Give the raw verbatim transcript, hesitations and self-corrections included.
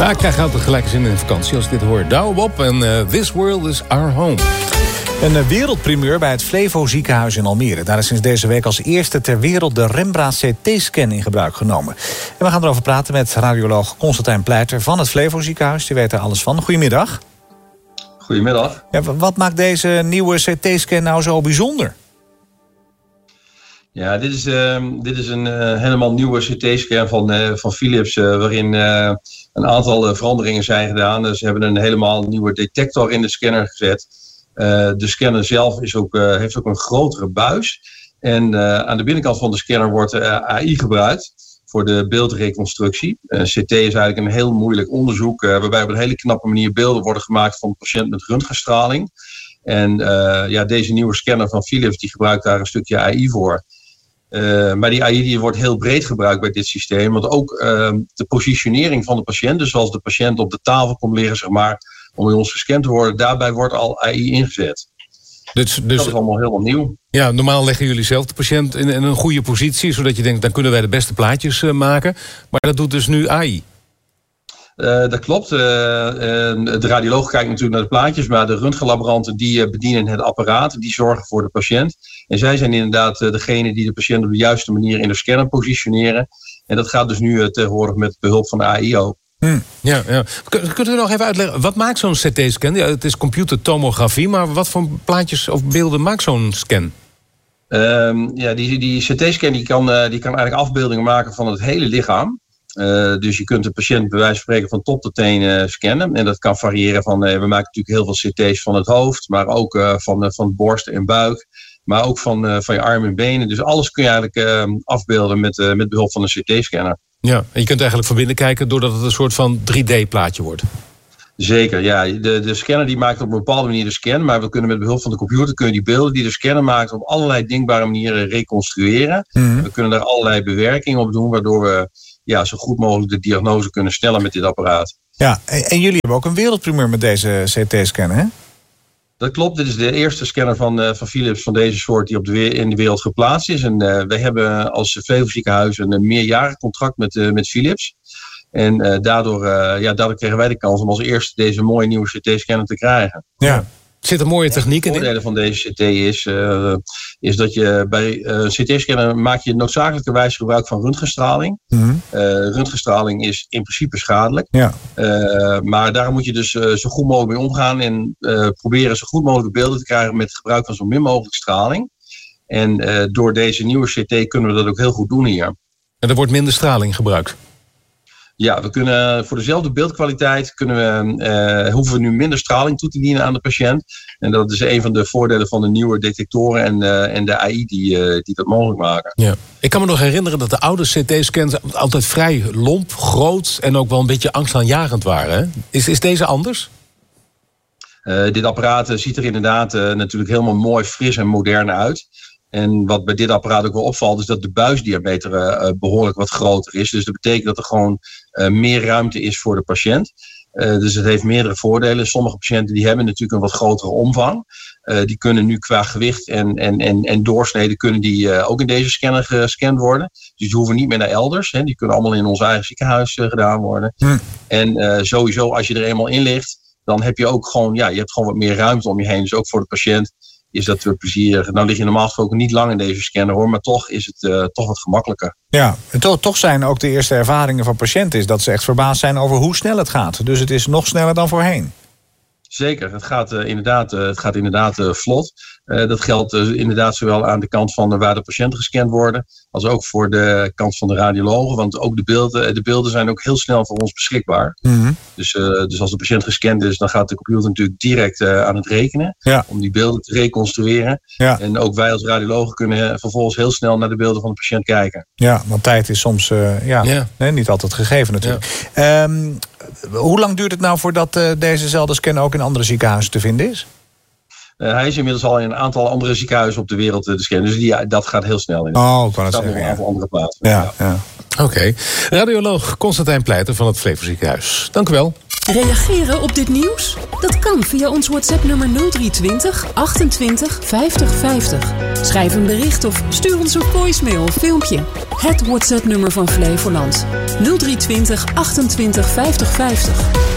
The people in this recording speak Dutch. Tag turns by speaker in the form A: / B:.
A: Ja, ik krijg altijd gelijk zin in de vakantie als ik dit hoor. Douwe Bob en uh, This World is Our Home.
B: Een wereldprimeur bij het Flevo ziekenhuis in Almere. Daar is sinds deze week als eerste ter wereld de Rembra C T-scan in gebruik genomen. En we gaan erover praten met radioloog Constantijn Pleiter van het Flevo ziekenhuis. Die weet er alles van. Goedemiddag.
C: Goedemiddag.
B: Ja, wat maakt deze nieuwe C T-scan nou zo bijzonder?
C: Ja, dit is, uh, dit is een uh, helemaal nieuwe C T-scan van, uh, van Philips, uh, waarin uh, een aantal uh, veranderingen zijn gedaan. Dus ze hebben een helemaal nieuwe detector in de scanner gezet. Uh, de scanner zelf is ook, uh, heeft ook een grotere buis. En uh, aan de binnenkant van de scanner wordt uh, A I gebruikt voor de beeldreconstructie. Uh, C T is eigenlijk een heel moeilijk onderzoek, uh, waarbij op een hele knappe manier beelden worden gemaakt van de patiënt met röntgenstraling. En uh, ja, deze nieuwe scanner van Philips die gebruikt daar een stukje A I voor. Uh, maar die A I die wordt heel breed gebruikt bij dit systeem. Want ook uh, de positionering van de patiënt, dus als de patiënt op de tafel komt liggen, zeg maar, om bij ons gescand te worden, daarbij wordt al A I ingezet.
A: Dus, dus,
C: dat is allemaal helemaal nieuw.
A: Ja, normaal leggen jullie zelf de patiënt in, in een goede positie, zodat je denkt, dan kunnen wij de beste plaatjes uh, maken. Maar dat doet dus nu A I.
C: Uh, dat klopt. Uh, uh, de radioloog kijkt natuurlijk naar de plaatjes, maar de röntgenlaboranten die uh, bedienen het apparaat, die zorgen voor de patiënt. En zij zijn inderdaad uh, degene die de patiënt op de juiste manier in de scanner positioneren. En dat gaat dus nu uh, tegenwoordig met behulp van de A I ook.
A: Hmm. Ja, ja. Kunt u nog even uitleggen, wat maakt zo'n C T-scan? Ja, het is computertomografie, maar wat voor plaatjes of beelden maakt zo'n scan?
C: Um, ja, die, die C T-scan die kan, uh, die kan eigenlijk afbeeldingen maken van het hele lichaam. Uh, dus je kunt de patiënt bij wijze van spreken van top tot teen uh, scannen. En dat kan variëren van, uh, we maken natuurlijk heel veel C T's van het hoofd, maar ook uh, van, uh, van borst en buik. Maar ook van, uh, van je armen en benen. Dus alles kun je eigenlijk uh, afbeelden met, uh, met behulp van een C T-scanner.
A: Ja, en je kunt eigenlijk van binnen kijken doordat het een soort van drie D-plaatje wordt. Zeker,
C: ja. De, de scanner die maakt op een bepaalde manier de scan, maar we kunnen met behulp van de computer kunnen die beelden die de scanner maakt op allerlei denkbare manieren reconstrueren. Mm-hmm. We kunnen daar allerlei bewerkingen op doen, waardoor we ja, zo goed mogelijk de diagnose kunnen stellen met dit apparaat.
B: Ja, en, en jullie hebben ook een wereldprimeur met deze C T-scanner, hè?
C: Dat klopt, dit is de eerste scanner van, uh, van Philips van deze soort die op de, in de wereld geplaatst is. En uh, wij hebben als Flevo ziekenhuis een, een meerjarig contract met, uh, met Philips. En uh, daardoor, uh, ja, daardoor kregen wij de kans om als eerste deze mooie nieuwe C T-scanner te krijgen.
A: Ja. Zit er mooie techniek in?
C: Het voordelen van deze C T is, uh, is dat je bij uh, een C T-scanner maak je noodzakelijkerwijs gebruik van röntgenstraling. Mm-hmm. Uh, röntgenstraling is in principe schadelijk. Ja. Uh, maar daar moet je dus uh, zo goed mogelijk mee omgaan en uh, proberen zo goed mogelijk beelden te krijgen met het gebruik van zo min mogelijk straling. En uh, door deze nieuwe C T kunnen we dat ook heel goed doen hier.
A: En er wordt minder straling gebruikt?
C: Ja, we kunnen voor dezelfde beeldkwaliteit kunnen we, uh, hoeven we nu minder straling toe te dienen aan de patiënt. En dat is een van de voordelen van de nieuwe detectoren en, uh, en de A I die, uh, die dat mogelijk maken.
A: Ja. Ik kan me nog herinneren dat de oude C T-scans altijd vrij lomp, groot en ook wel een beetje angstaanjagend waren. Hè? Is, is deze anders?
C: Uh, dit apparaat uh, ziet er inderdaad uh, natuurlijk helemaal mooi, fris en modern uit. En wat bij dit apparaat ook wel opvalt, is dat de buisdiameter uh, behoorlijk wat groter is. Dus dat betekent dat er gewoon uh, meer ruimte is voor de patiënt. Uh, dus het heeft meerdere voordelen. Sommige patiënten die hebben natuurlijk een wat grotere omvang. Uh, die kunnen nu qua gewicht en, en, en, en doorsnede kunnen die uh, ook in deze scanner gescand worden. Dus die hoeven niet meer naar elders. Hè. Die kunnen allemaal in ons eigen ziekenhuis uh, gedaan worden. Hm. En uh, sowieso als je er eenmaal in ligt, dan heb je ook gewoon, ja, je hebt gewoon wat meer ruimte om je heen. Dus ook voor de patiënt is dat weer plezierig. Nou lig je normaal gesproken niet lang in deze scanner hoor, maar toch is het uh, toch wat gemakkelijker.
B: Ja, en to- toch zijn ook de eerste ervaringen van patiënten is dat ze echt verbaasd zijn over hoe snel het gaat. Dus het is nog sneller dan voorheen.
C: Zeker, het gaat uh, inderdaad, uh, het gaat inderdaad uh, vlot. Uh, dat geldt uh, inderdaad zowel aan de kant van uh, waar de patiënten gescand worden, als ook voor de kant van de radiologen. Want ook de beelden, de beelden zijn ook heel snel voor ons beschikbaar. Mm-hmm. Dus, uh, dus als de patiënt gescand is, dan gaat de computer natuurlijk direct uh, aan het rekenen. Ja. Om die beelden te reconstrueren. Ja. En ook wij als radiologen kunnen vervolgens heel snel naar de beelden van de patiënt kijken.
B: Ja, want tijd is soms uh, ja, ja. Nee, niet altijd gegeven natuurlijk. Ja. Um, hoe lang duurt het nou voordat uh, dezezelfde scan ook in andere ziekenhuizen te vinden is?
C: Uh, hij is inmiddels al in een aantal andere ziekenhuizen op de wereld uh, te scannen. Dus die, dat gaat heel snel in.
B: Oh, ik kan het zeggen.
C: Op een aantal andere plaatsen.
B: Ja, ja.
A: Oké. Okay. Radioloog Constantijn Pleiter van het Flevo ziekenhuis. Dank u wel.
D: Reageren op dit nieuws? Dat kan via ons WhatsApp-nummer nul drie twintig achtentwintig vijftig vijftig. Schrijf een bericht of stuur ons een voicemail of filmpje. Het WhatsApp-nummer van Flevoland. nul drie twintig achtentwintig vijftig vijftig.